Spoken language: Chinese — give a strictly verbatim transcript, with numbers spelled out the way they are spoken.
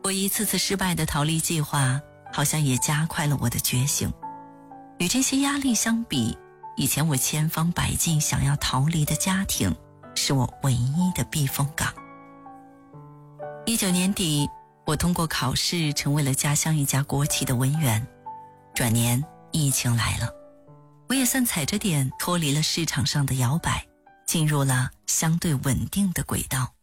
我一次次失败的逃离计划，好像也加快了我的觉醒。与这些压力相比，以前我千方百计想要逃离的家庭，是我唯一的避风港。一九年底，我通过考试成为了家乡一家国企的文员。转年疫情来了，我也算踩着点脱离了市场上的摇摆，进入了相对稳定的轨道。